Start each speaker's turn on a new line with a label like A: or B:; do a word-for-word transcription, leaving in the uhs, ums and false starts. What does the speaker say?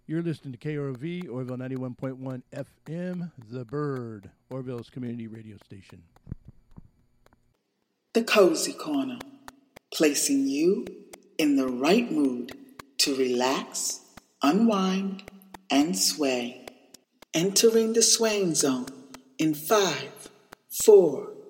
A: You're listening to K R O V, Orville ninety-one point one F M, The Bird, Orville's community radio station.
B: The Cozy Corner, placing you in the right mood to relax, unwind, and sway. Entering the swaying zone in five, four,